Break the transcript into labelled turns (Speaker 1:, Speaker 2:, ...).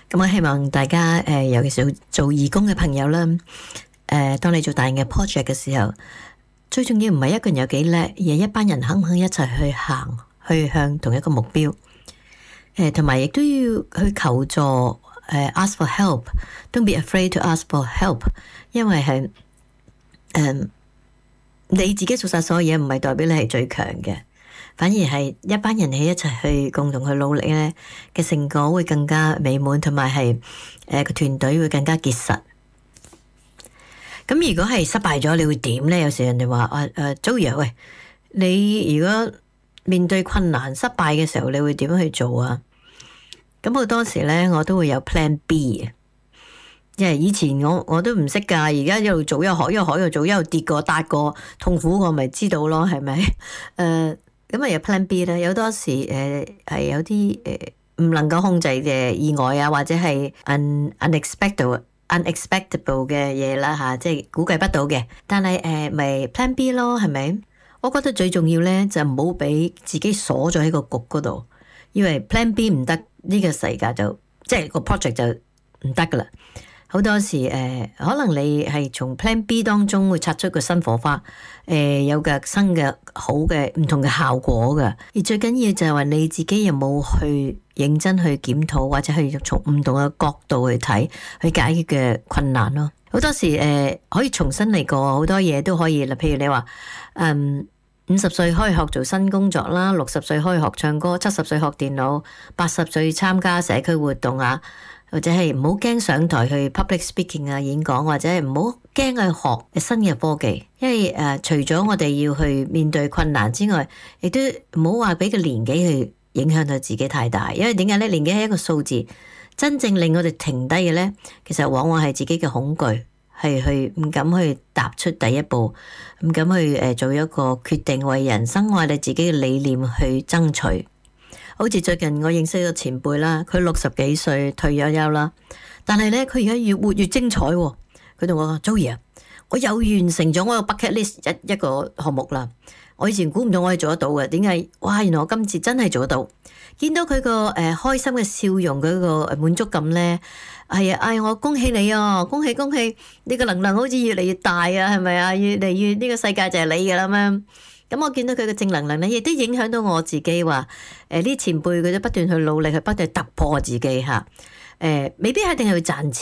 Speaker 1: 咁我希望大家尤其是做義工嘅朋友啦，當你做大型嘅 project 嘅時候，最重要唔係一個人有幾叻，而係一班人肯唔肯一齊去行，去向同一個目標。同埋亦都要去求助，ask for help。Don't be afraid to ask for help， 因為係你自己做晒所有嘢，唔係代表你係最強嘅。反而係一班人喺一齊去共同去努力咧嘅成果會更加美滿，同埋係個團隊會更加結實。咁如果係失敗咗，你會點咧？有時人哋話Joey，喂，你如果面對困難失敗嘅時候，你會點樣去做啊？咁好多時咧，我都會有 Plan B 嘅，因為以前我都唔識噶，而家一路做一路學，一路學一路做，一路跌過搭過，痛苦我咪知道咯，係咪？咁有 Plan B 咧，有多時係有啲唔能夠控制嘅意外啊，或者係 unexpected 嘅嘢啦吓，即係估計不到嘅。但係咪 Plan B 咯，係咪？我覺得最重要咧就唔好俾自己鎖咗喺個局嗰度，以為 Plan B 唔得，呢個世界就即係個 project 就唔得噶啦。好多時可能你係從 Plan B 當中會擦出個新火花，有個新嘅好嘅唔同嘅效果噶。而最緊要就係話你自己有冇去認真去檢討，或者去從唔同嘅角度去睇，去解決嘅困難咯。好多時可以重新嚟過，好多嘢都可以啦。譬如你話50歲可以學做新工作啦，60歲可以學唱歌，70歲學電腦，80歲參加社區活動啊。或者係唔好驚上台去 public speaking 啊，演講，或者係唔好驚去學新嘅科技，因為除咗我哋要去面對困難之外，亦都唔好話俾個年紀去影響到自己太大。因為點解咧？年紀係一個數字，真正令我哋停低嘅咧，其實往往係自己嘅恐懼，係去唔敢去踏出第一步，唔敢去做一個決定，為人生為你自己嘅理念去爭取。好似最近我認識個前輩啦，佢60幾歲退咗休啦，但係咧佢而家越活越精彩喎。佢同我講：Joey啊，我又完成咗我個 bucket list 一個項目啦。我以前估唔到我可以做得到嘅，點解？哇！原來我今次真係做得到。見到佢個開心嘅笑容，佢個滿足感咧，係啊！我恭喜你啊，恭喜恭喜！你個能量好似越嚟越大啊，係咪啊？越嚟越呢個世界就係你㗎啦嘛。咁我見到佢嘅正能量咧，亦都影響到我自己話，呢前輩佢都不斷去努力，去不斷突破自己嚇，未必一定係去賺錢。